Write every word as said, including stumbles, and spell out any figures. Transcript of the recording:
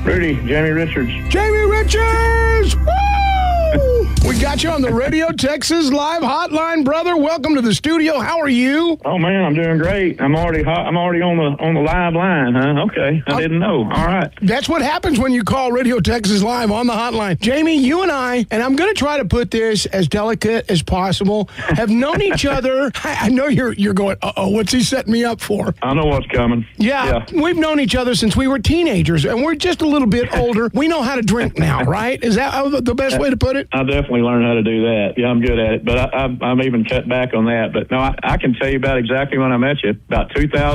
Rudy, Jamie Richards. Jamie Richards! Woo! We got you on the Radio Texas Live Hotline, brother. Welcome to the studio. How are you? Oh man, I'm doing great. I'm already hot. I'm already on the on the live line, huh? Okay, I uh, didn't know. All right. That's what happens when you call Radio Texas Live on the hotline. Jamie, you and I, and I'm going to try to put this as delicate as possible, have known each other. I, I know you're you're going, uh-oh, what's he setting me up for? I know what's coming. Yeah, yeah, we've known each other since we were teenagers, and we're just a little bit older. We know how to drink now, right? Is that the best way to put it? I definitely learned how to do that. Yeah, I'm good at it, but I, I'm, I'm even cut back on that. But no, I, I can tell you about exactly when I met you, about two thousand.